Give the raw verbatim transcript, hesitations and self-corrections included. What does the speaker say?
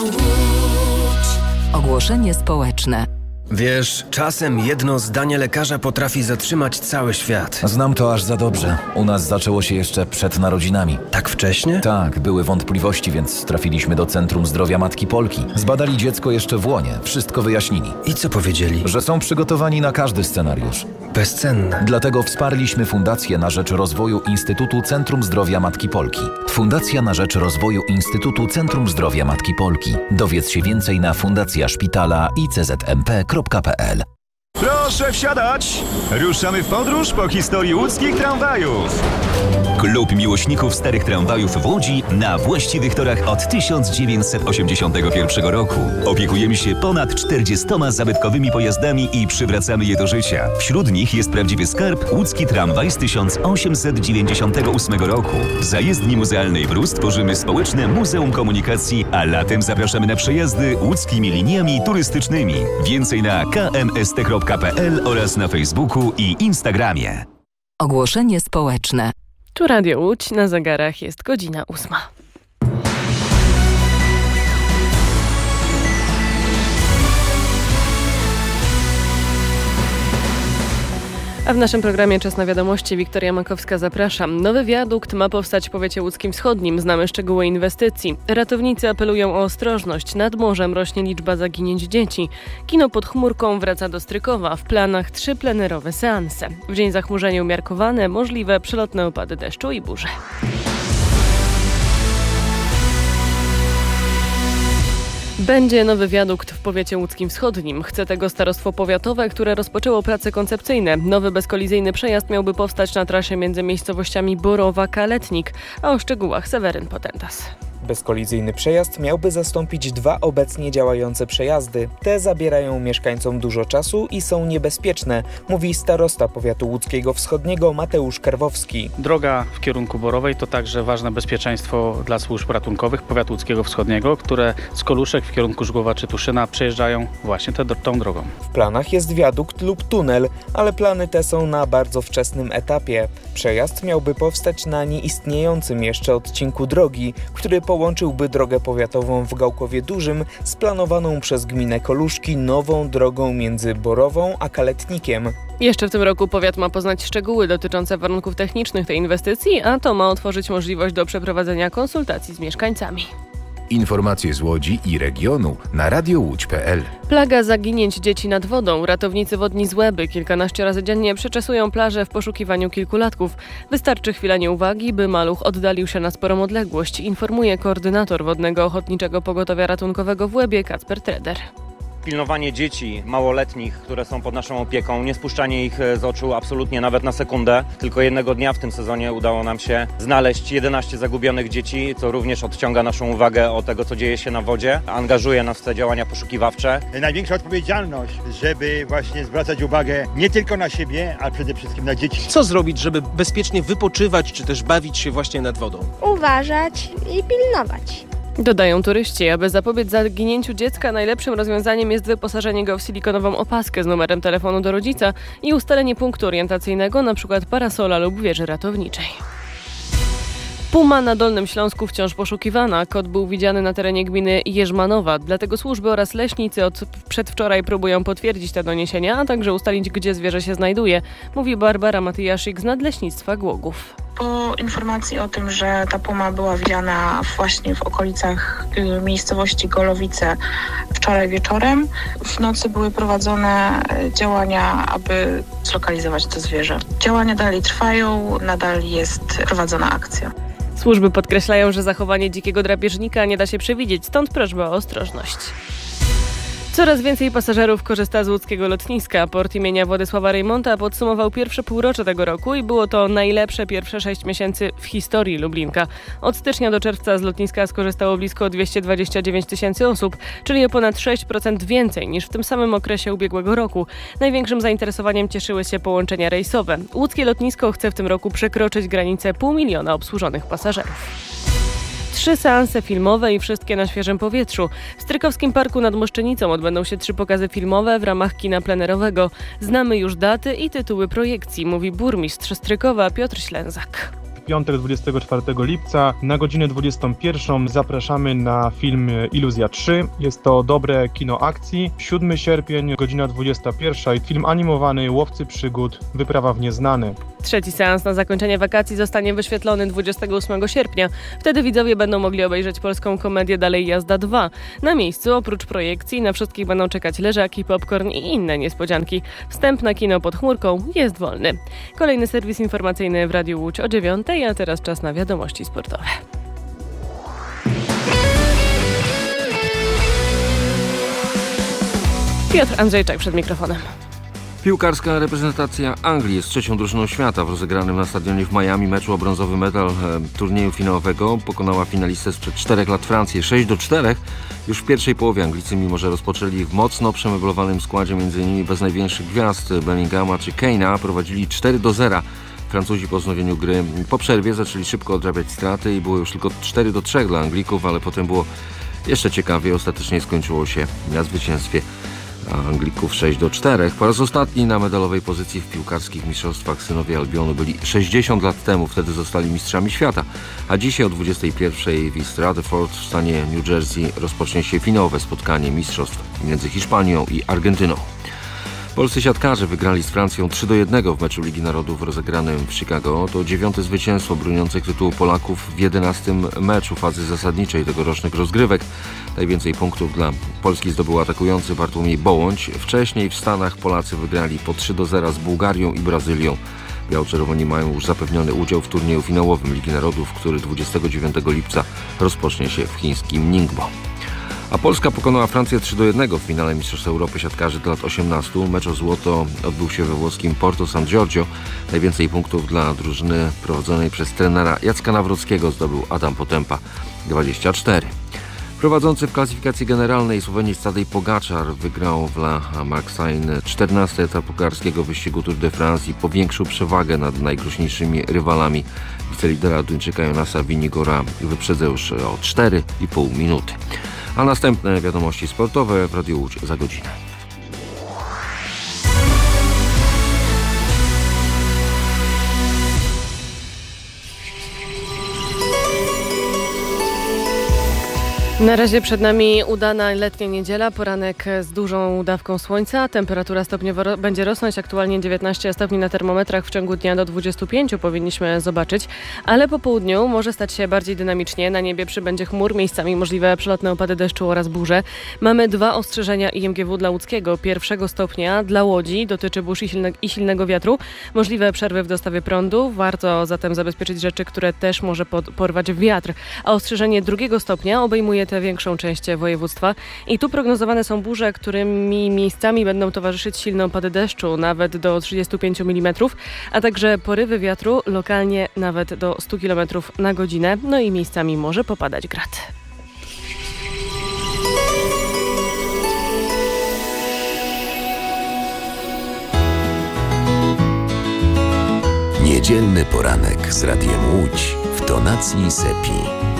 Ogłoszenie społeczne. Wiesz, czasem jedno zdanie lekarza potrafi zatrzymać cały świat. Znam to aż za dobrze. U nas zaczęło się jeszcze przed narodzinami. Tak wcześnie? Tak, były wątpliwości, więc trafiliśmy do Centrum Zdrowia Matki Polki. Zbadali dziecko jeszcze w łonie, wszystko wyjaśnili. I co powiedzieli? Że są przygotowani na każdy scenariusz. Bezcenne. Dlatego wsparliśmy Fundację na rzecz rozwoju Instytutu Centrum Zdrowia Matki Polki. Fundacja na rzecz rozwoju Instytutu Centrum Zdrowia Matki Polki. Dowiedz się więcej na fundacja szpitala i c z m p kropka p l. Proszę wsiadać! Ruszamy w podróż po historii łódzkich tramwajów. Klub miłośników starych tramwajów w Łodzi na właściwych torach od tysiąc dziewięćset osiemdziesiątego pierwszego roku. Opiekujemy się ponad czterdziestoma zabytkowymi pojazdami i przywracamy je do życia. Wśród nich jest prawdziwy skarb łódzki tramwaj z tysiąc osiemset dziewięćdziesiątego ósmego roku. W zajezdni muzealnej w Rus tworzymy społeczne Muzeum Komunikacji, a latem zapraszamy na przejazdy łódzkimi liniami turystycznymi. Więcej na k m s t kropka p l oraz na Facebooku i Instagramie. Ogłoszenie społeczne. Tu Radio Łódź, na zegarach jest godzina ósma. A w naszym programie Czas na wiadomości. Wiktoria Makowska, zapraszam. Nowy wiadukt ma powstać w powiecie łódzkim wschodnim. Znamy szczegóły inwestycji. Ratownicy apelują o ostrożność. Nad morzem rośnie liczba zaginięć dzieci. Kino pod chmurką wraca do Strykowa. W planach trzy plenerowe seanse. W dzień zachmurzenie umiarkowane, możliwe przelotne opady deszczu i burze. Będzie nowy wiadukt w powiecie łódzkim wschodnim. Chce tego starostwo powiatowe, które rozpoczęło prace koncepcyjne. Nowy bezkolizyjny przejazd miałby powstać na trasie między miejscowościami Borowa-Kaletnik, a o szczegółach Seweryn Potentas. Bezkolizyjny przejazd miałby zastąpić dwa obecnie działające przejazdy. Te zabierają mieszkańcom dużo czasu i są niebezpieczne, mówi starosta powiatu łódzkiego wschodniego Mateusz Karwowski. Droga w kierunku Borowej to także ważne bezpieczeństwo dla służb ratunkowych powiatu łódzkiego wschodniego, które z Koluszek w kierunku Żgłowa czy Tuszyna przejeżdżają właśnie tę, tą drogą. W planach jest wiadukt lub tunel, ale plany te są na bardzo wczesnym etapie. Przejazd miałby powstać na nieistniejącym jeszcze odcinku drogi, który połączyłby drogę powiatową w Gałkowie Dużym z planowaną przez gminę Koluszki nową drogą między Borową a Kaletnikiem. Jeszcze w tym roku powiat ma poznać szczegóły dotyczące warunków technicznych tej inwestycji, a to ma otworzyć możliwość do przeprowadzenia konsultacji z mieszkańcami. Informacje z Łodzi i regionu na radio łódź kropka p l. Plaga zaginięć dzieci nad wodą. Ratownicy wodni z Łeby kilkanaście razy dziennie przeczesują plaże w poszukiwaniu kilkulatków. Wystarczy chwila nieuwagi, by maluch oddalił się na sporą odległość, informuje koordynator Wodnego Ochotniczego Pogotowia Ratunkowego w Łebie Kacper Treder. Pilnowanie dzieci małoletnich, które są pod naszą opieką, nie spuszczanie ich z oczu absolutnie nawet na sekundę. Tylko jednego dnia w tym sezonie udało nam się znaleźć jedenaście zagubionych dzieci, co również odciąga naszą uwagę od tego, co dzieje się na wodzie. Angażuje nas w te działania poszukiwawcze. Największa odpowiedzialność, żeby właśnie zwracać uwagę nie tylko na siebie, ale przede wszystkim na dzieci. Co zrobić, żeby bezpiecznie wypoczywać, czy też bawić się właśnie nad wodą? Uważać i pilnować. Dodają turyści, aby zapobiec zaginięciu dziecka, najlepszym rozwiązaniem jest wyposażenie go w silikonową opaskę z numerem telefonu do rodzica i ustalenie punktu orientacyjnego, np. parasola lub wieży ratowniczej. Puma na Dolnym Śląsku wciąż poszukiwana. Kot był widziany na terenie gminy Jerzmanowa. Dlatego służby oraz leśnicy od przedwczoraj próbują potwierdzić te doniesienia, a także ustalić, gdzie zwierzę się znajduje, mówi Barbara Matyjaszyk z Nadleśnictwa Głogów. Po informacji o tym, że ta puma była widziana właśnie w okolicach y, miejscowości Golowice wczoraj wieczorem, w nocy były prowadzone działania, aby zlokalizować to zwierzę. Działania dalej trwają, nadal jest prowadzona akcja. Służby podkreślają, że zachowanie dzikiego drapieżnika nie da się przewidzieć, stąd prośba o ostrożność. Coraz więcej pasażerów korzysta z łódzkiego lotniska. Port imienia Władysława Reymonta podsumował pierwsze półrocze tego roku i było to najlepsze pierwsze sześć miesięcy w historii Lublinka. Od stycznia do czerwca z lotniska skorzystało blisko dwieście dwadzieścia dziewięć tysięcy osób, czyli o ponad sześć procent więcej niż w tym samym okresie ubiegłego roku. Największym zainteresowaniem cieszyły się połączenia rejsowe. Łódzkie lotnisko chce w tym roku przekroczyć granicę pół miliona obsłużonych pasażerów. Trzy seanse filmowe i wszystkie na świeżym powietrzu. W Strykowskim Parku nad Moszczenicą odbędą się trzy pokazy filmowe w ramach kina plenerowego. Znamy już daty i tytuły projekcji, mówi burmistrz Strykowa Piotr Ślęzak. piątek dwudziestego czwartego lipca na godzinę dwudziestą pierwszą zapraszamy na film Iluzja trzy. Jest to dobre kino akcji. siódmego sierpnia, godzina dwudziesta pierwsza i film animowany Łowcy przygód, wyprawa w nieznane. Trzeci seans na zakończenie wakacji zostanie wyświetlony dwudziestego ósmego sierpnia. Wtedy widzowie będą mogli obejrzeć polską komedię Dalej jazda dwa. Na miejscu oprócz projekcji na wszystkich będą czekać leżaki, popcorn i inne niespodzianki. Wstęp na kino pod chmurką jest wolny. Kolejny serwis informacyjny w Radiu Łódź o dziewiątej, a teraz czas na wiadomości sportowe. Piotr Andrzejczak przed mikrofonem. Piłkarska reprezentacja Anglii jest trzecią drużyną świata w rozegranym na stadionie w Miami meczu o brązowy medal e, turnieju finałowego. Pokonała finalistę sprzed czterech lat Francję sześć do czterech. Już w pierwszej połowie Anglicy, mimo że rozpoczęli w mocno przemeblowanym składzie, między innymi bez największych gwiazd Bellingama czy Kane'a, prowadzili cztery do zera. Francuzi po wznowieniu gry po przerwie zaczęli szybko odrabiać straty i było już tylko cztery do trzech dla Anglików, ale potem było jeszcze ciekawiej. Ostatecznie skończyło się na zwycięstwie Anglików sześć do czterech. Po raz ostatni na medalowej pozycji w piłkarskich mistrzostwach synowie Albionu byli sześćdziesiąt lat temu, wtedy zostali mistrzami świata. A dzisiaj o dwudziestej pierwszej w East Rutherford w stanie New Jersey rozpocznie się finałowe spotkanie mistrzostw między Hiszpanią i Argentyną. Polscy siatkarze wygrali z Francją trzy do jednego w meczu Ligi Narodów rozegranym w Chicago. To dziewiąte zwycięstwo broniących tytułu Polaków w jedenastym meczu fazy zasadniczej tegorocznych rozgrywek. Najwięcej punktów dla Polski zdobył atakujący Bartłomiej Bołądź. Wcześniej w Stanach Polacy wygrali po trzy do zera z Bułgarią i Brazylią. Biało-czerwoni mają już zapewniony udział w turnieju finałowym Ligi Narodów, który dwudziestego dziewiątego lipca rozpocznie się w chińskim Ningbo. A Polska pokonała Francję trzy do jednego w finale Mistrzostw Europy siatkarzy do lat osiemnastu. Mecz o złoto odbył się we włoskim Porto San Giorgio. Najwięcej punktów dla drużyny prowadzonej przez trenera Jacka Nawrockiego zdobył Adam Potempa, dwadzieścia cztery. Prowadzący w klasyfikacji generalnej Słowenii Tadej Pogačar wygrał w La Marseille czternasty etap pucharskiego wyścigu Tour de France i powiększył przewagę nad najgroźniejszymi rywalami. Wicelidera Duńczyka Jonasa Vinigora wyprzedzał już o cztery i pół minuty. A następne wiadomości sportowe w Radiu Łódź za godzinę. Na razie przed nami udana letnia niedziela, poranek z dużą dawką słońca. Temperatura stopniowo ro- będzie rosnąć, aktualnie dziewiętnaście stopni na termometrach, w ciągu dnia do dwudziestu pięciu powinniśmy zobaczyć, ale po południu może stać się bardziej dynamicznie. Na niebie przybędzie chmur, miejscami możliwe przelotne opady deszczu oraz burze. Mamy dwa ostrzeżenia I M G W dla łódzkiego. Pierwszego stopnia dla Łodzi, dotyczy burz i, silne- i silnego wiatru. Możliwe przerwy w dostawie prądu, warto zatem zabezpieczyć rzeczy, które też może pod- porwać wiatr. A ostrzeżenie drugiego stopnia obejmuje tę większą część województwa i tu prognozowane są burze, którymi miejscami będą towarzyszyć silne opady deszczu, nawet do trzydziestu pięciu milimetrów, a także porywy wiatru, lokalnie nawet do stu kilometrów na godzinę, no i miejscami może popadać grad. Niedzielny poranek z Radiem Łódź w tonacji Sepi.